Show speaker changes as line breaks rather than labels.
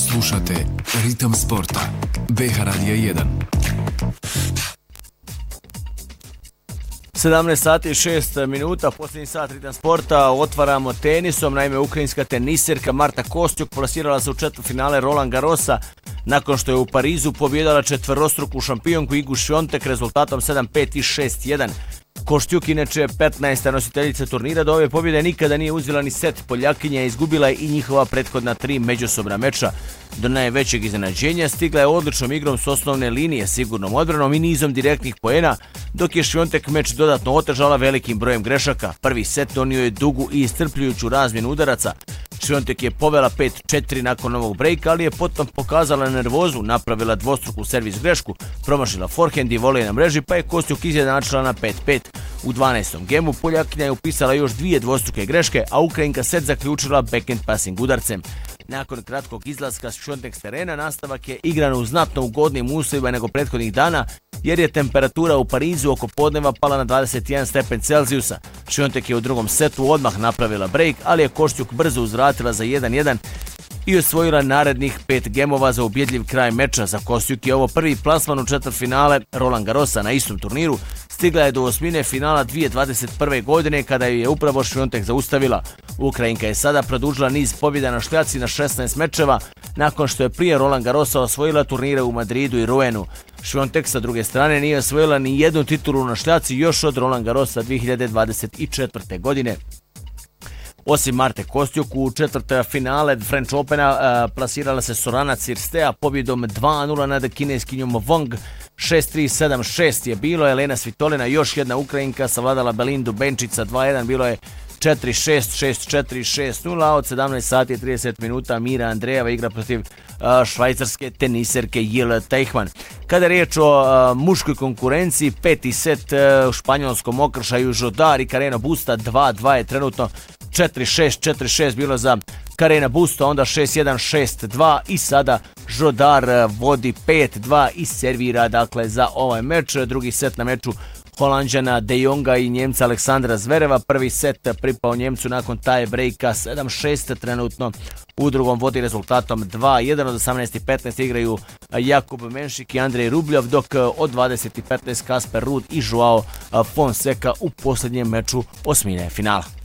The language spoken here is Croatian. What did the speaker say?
Slušate Ritam sporta. BH Radija 1.
17 sati i 6 minuta, posljednji sat Ritam sporta otvaramo tenisom. Naime, ukrajinska teniserka Marta Kostjuk plasirala se u četvrtfinale Roland Garrosa nakon što je u Parizu pobjedala četverostruku šampionku Igu Świątek rezultatom 7-5 i 6-1. Koštjuk, inače 15. nositeljica turnira, do ove pobjede nikada nije uzela ni set. Poljakinja je izgubila i njihova prethodna 3 međusobna meča. Do najvećeg iznenađenja stigla je odličnom igrom s osnovne linije, sigurnom odbranom i nizom direktnih poena, dok je Świątek meč dodatno otežala velikim brojem grešaka. Prvi set donio je dugu i iscrpljujuću razmjenu udaraca. Świątek je povela 5-4 nakon ovog brejka, ali je potom pokazala nervozu, napravila dvostruku servis grešku, promašila forehand i volej na mreži, pa je Kostjuk izjednačila na 5-5. U 12. gemu Poljakinja je upisala još 2 dvostruke greške, a Ukrajinka set zaključila backhand passing udarcem. Nakon kratkog izlaska s Świątek s terena, nastavak je igran u znatno ugodnijim uslovima nego prethodnih dana, jer je temperatura u Parizu oko podneva pala na 21 stepen Celzijusa. Świątek je u drugom setu odmah napravila break, ali je Koštjuk brzo uzvratila za 1-1 i osvojila narednih 5 gemova za ubjedljiv kraj meča. Za Kostjuk je ovo prvi plasman u četvrtfinale Roland Garrosa na istom turniru. Stigla je do osmine finala 2021. godine kada ju je upravo Świątek zaustavila. Ukrajinka je sada produžila niz pobjeda na šljaci na 16 mečeva nakon što je prije Roland Garrosa osvojila turnire u Madridu i Rouenu. Świątek sa druge strane nije osvojila ni jednu titulu na šljaci još od Roland Garrosa 2024. godine. Osim Marte Kostjuk, u četvrte finale French Opena plasirala se Sorana Cirstea pobjedom 2-0 nad kineskinjom Wang. 6-3, 7-6 je bilo. Elena Svitolina, još jedna Ukrajinka, savladala Belindu Benčica 2-1, bilo je 4-6, 6-4, 6-0, a od 17 sati i 30 minuta Mira Andrejeva igra protiv švajcarske teniserke Jil Teichmann. Kada je riječ o muškoj konkurenciji, peti set u španjolskom okršaju Jodar i Carreno Busta 2-2 je trenutno 4-6, 4-6 bilo za Carrena Busta, onda 6-1, 6-2 i sada Jodar vodi 5-2 i servira dakle za ovaj meč. Drugi set na meču Holanđana De Jonga i Njemca Aleksandra Zvereva. Prvi set pripao Njemcu nakon tie breaka 7-6, trenutno u drugom vodi rezultatom 2-1. Od 18:15 igraju Jakub Menšik i Andrej Rubljov, dok od 20:15 Kasper Ruud i Joao Fonseca u posljednjem meču osmine finala.